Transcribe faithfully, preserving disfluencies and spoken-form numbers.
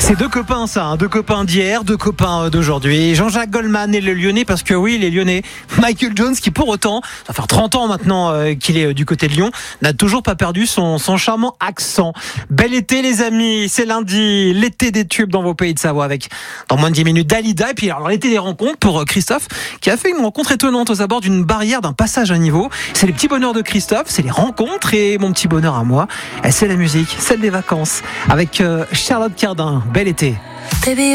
C'est deux copains ça, hein, deux copains d'hier, deux copains d'aujourd'hui. Jean-Jacques Goldman et le Lyonnais, parce que oui, les Lyonnais. Michael Jones qui pour autant, ça fait trente ans maintenant euh, qu'il est euh, du côté de Lyon, n'a toujours pas perdu son, son charmant accent. Bel été les amis, c'est lundi, l'été des tubes dans vos pays de Savoie avec dans moins de dix minutes Dalida. Et puis alors l'été des rencontres pour Christophe qui a fait une rencontre étonnante aux abords d'une barrière d'un passage à niveau. C'est les petits bonheurs de Christophe, c'est les rencontres et mon petit bonheur à moi, c'est la musique, celle des vacances avec euh, Charlotte Cardin. Bel été.